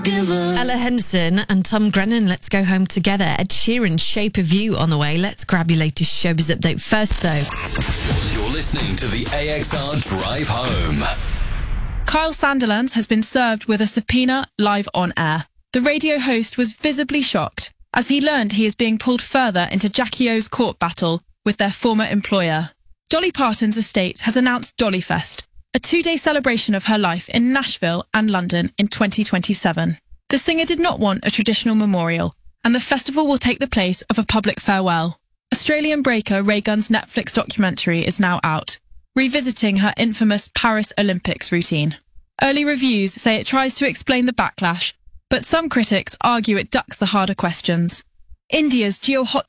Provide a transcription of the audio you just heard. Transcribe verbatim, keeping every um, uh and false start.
Ella Henderson and Tom Grennan, Let's Go Home Together. Ed Sheeran's Shape of You on the way. Let's grab your latest showbiz update first, though. You're listening to the A X R Drive Home. Kyle Sandilands has been served with a subpoena live on air. The radio host was visibly shocked as he learned he is being pulled further into Jackie O's court battle with their former employer. Dolly Parton's estate has announced Dollyfest, a two-day celebration of her life in Nashville and London in twenty twenty-seven. The singer did not want a traditional memorial, and the festival will take the place of a public farewell. Australian breaker Ray Gunn's Netflix documentary is now out, revisiting her infamous Paris Olympics routine. Early reviews say it tries to explain the backlash, but some critics argue it ducks the harder questions. India's Geo